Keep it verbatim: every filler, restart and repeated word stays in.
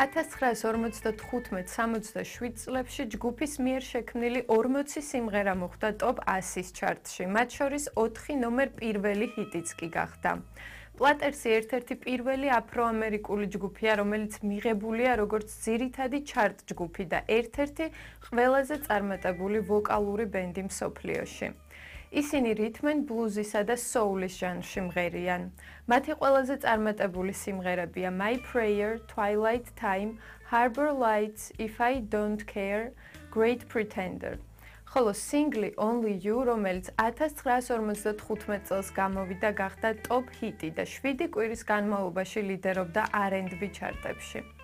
ათას ცხრაასი ორმოცდათხუთმეტ სამოცდაშვიდ წლებში ჯგუფის მიერ შექმნილი ორმოცი სიმღერა მოხვდა ტოპ ასის ჩარტში, მათ შორის ოთხი ნომერ პირველი ჰიტიც კი გახდა. პლატერსი ერთ-ერთი პირველი აფროამერიკული ჯგუფია, რომელიც მიღებულია როგორც ძირითადი ჩარტ ჯგუფი და ერთ-ერთი ყველაზე წარმატებული ვოკალური ბენდი მსოფლიოში. ისინი რითმენ ბლუზისა და soul-ის ჟანრში მღერიან. მათი ყველაზე წარმატებული სიმღერებია My Prayer, Twilight Time, Harbor Lights, If I Don't Care, Great Pretender. ხოლო სინგლი Only You, რომელიც ათას ცხრაასი ორმოცდათხუთმეტ წელს გამოვიდა, გახდა ტოპ ჰიტი და შვიდი კვირის განმავლობაში ლიდერობდა არ ენდ ბი ჩარტებში.